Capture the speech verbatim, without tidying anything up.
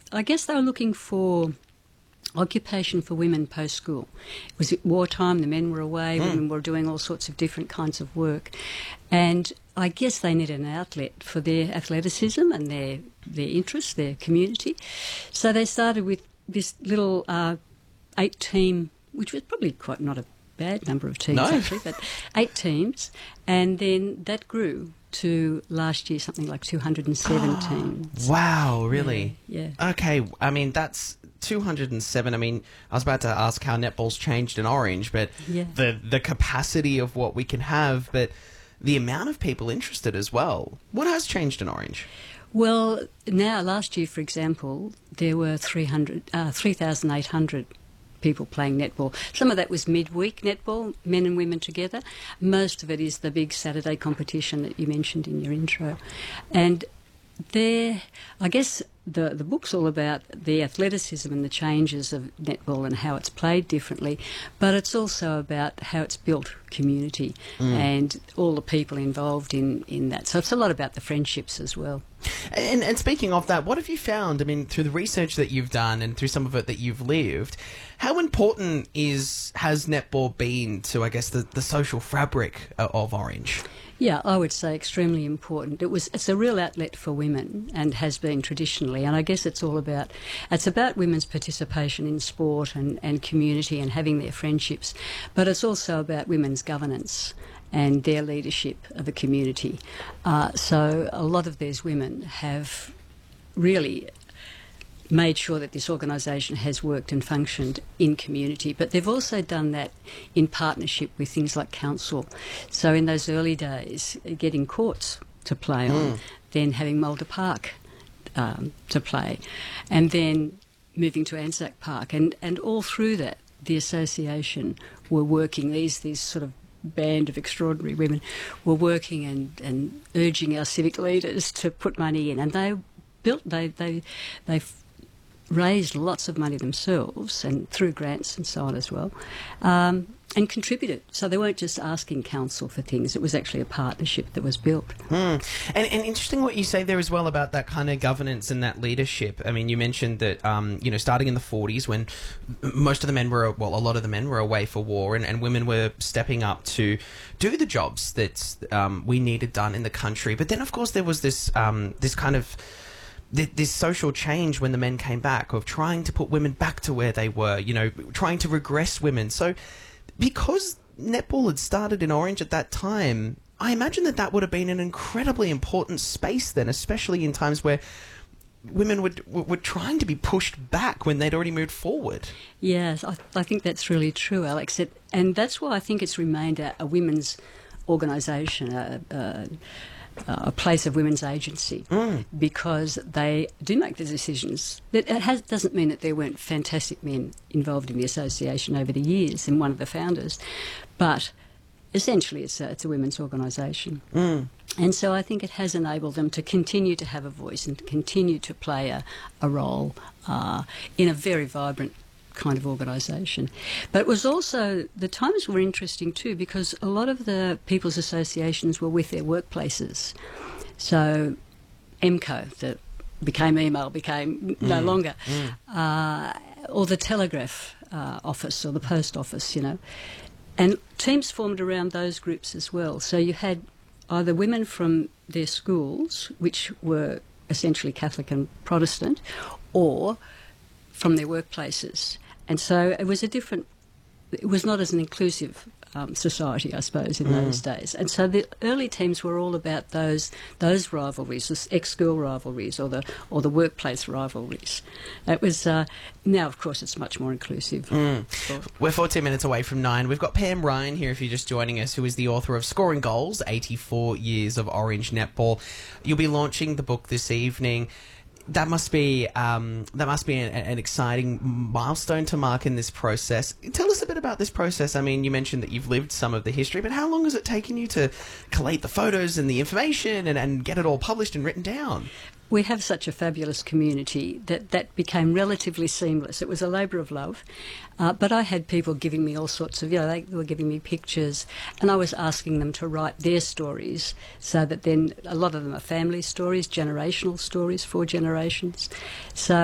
I guess they were looking for occupation for women post-school. It was at wartime, the men were away, mm. women were doing all sorts of different kinds of work. And I guess they needed an outlet for their athleticism and their, their interests, their community. So they started with this little uh, eight-team, which was probably quite not a bad number of teams, no. actually, but eight teams. And then that grew to last year something like two hundred seven teams. Wow, really? Yeah, yeah. Okay, I mean, that's two hundred seven. I mean, I was about to ask how netball's changed in Orange, but Yeah. the the capacity of what we can have, but the amount of people interested as well. What has changed in Orange? Well, now, last year, for example, there were three hundred, uh, three thousand eight hundred people playing netball. Some of that was midweek netball, men and women together. Most of it is the big Saturday competition that you mentioned in your intro. And there, I guess the, the book's all about the athleticism and the changes of netball and how it's played differently, but it's also about how it's built community mm. and all the people involved in, in that. So it's a lot about the friendships as well. And, and speaking of that, what have you found, I mean, through the research that you've done and through some of it that you've lived, how important is has netball been to, I guess, the, the social fabric of Orange? Yeah, I would say extremely important. It was it's a real outlet for women and has been traditionally, and I guess it's all about it's about women's participation in sport and, and community and having their friendships, but it's also about women's governance and their leadership of the community. Uh, so a lot of these women have really made sure that this organisation has worked and functioned in community, but they've also done that in partnership with things like council. So in those early days, getting courts to play on, Mm. then having Mulder Park um, to play, and then moving to Anzac Park, and, and all through that, the association were working, these these sort of band of extraordinary women were working and, and urging our civic leaders to put money in, and they built, they they they raised lots of money themselves and through grants and so on as well, um, and contributed. So they weren't just asking council for things, it was actually a partnership that was built. Mm. And, and interesting what you say there as well about that kind of governance and that leadership. I mean, you mentioned that, um, you know, starting in the forties when most of the men were, well, a lot of the men were away for war and, and women were stepping up to do the jobs that um, we needed done in the country. But then, of course, there was this um, this kind of this social change when the men came back of trying to put women back to where they were, you know, trying to regress women. So because netball had started in Orange at that time, I imagine that that would have been an incredibly important space then, especially in times where women would, were trying to be pushed back when they'd already moved forward. Yes, I, I think that's really true, Alex. It, and that's why I think it's remained a, a women's organisation, a, a a place of women's agency, mm. because they do make the decisions. It has, doesn't mean that there weren't fantastic men involved in the association over the years, and one of the founders, but essentially it's a, it's a women's organisation. Mm. And so I think it has enabled them to continue to have a voice and to continue to play a, a role uh, in a very vibrant kind of organisation. But it was also, the times were interesting too, because a lot of the people's associations were with their workplaces. So M C O, that became email, became mm. no longer, mm. uh, or the telegraph uh, office or the post office, you know. And teams formed around those groups as well. So you had either women from their schools, which were essentially Catholic and Protestant, or from their workplaces. And so it was a different, it was not as an inclusive um, society, I suppose, in mm. those days. And so the early teams were all about those those rivalries, the ex-school rivalries or the or the workplace rivalries. It was, uh, now, of course, it's much more inclusive. Mm. We're fourteen minutes away from nine. We've got Pam Ryan here, if you're just joining us, who is the author of Scoring Goals, eighty-four years of Orange Netball. You'll be launching the book this evening. That must be um, that must be an, an exciting milestone to mark in this process. Tell us a bit about this process. I mean, you mentioned that you've lived some of the history, but how long has it taken you to collate the photos and the information and, and get it all published and written down? We have such a fabulous community that that became relatively seamless. It was a labour of love, uh, but I had people giving me all sorts of, you know, they were giving me pictures, and I was asking them to write their stories, so that then a lot of them are family stories, generational stories, four generations. So